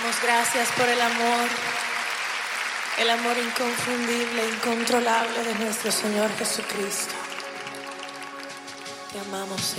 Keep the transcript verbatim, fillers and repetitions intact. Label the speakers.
Speaker 1: Damos gracias por el amor, el amor inconfundible, incontrolable de nuestro Señor Jesucristo. Te amamos, Señor.